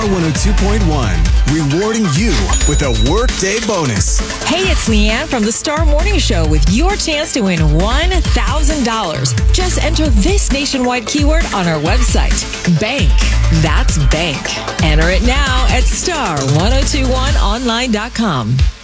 102.1, rewarding you with a workday bonus. Hey, it's Leanne from the Star Morning Show with your chance to win $1,000. Just enter this nationwide keyword on our website, bank. That's bank. Enter it now at star1021online.com.